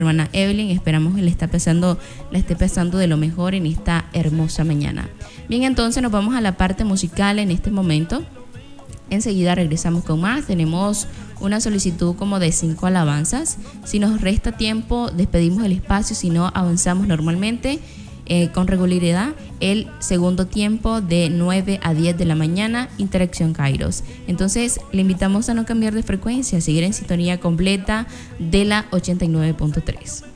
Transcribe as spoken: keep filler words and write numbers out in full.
hermana Evelyn. Esperamos que le está pasando, la esté pasando de lo mejor en esta hermosa mañana. Bien, entonces nos vamos a la parte musical en este momento. Enseguida regresamos con más. Tenemos una solicitud como de cinco alabanzas. Si nos resta tiempo, despedimos el espacio. Si no, avanzamos normalmente eh, con regularidad el segundo tiempo de nueve a diez de la mañana, Interacción Kairos. Entonces, le invitamos a no cambiar de frecuencia, a seguir en sintonía completa de la ochenta y nueve punto tres.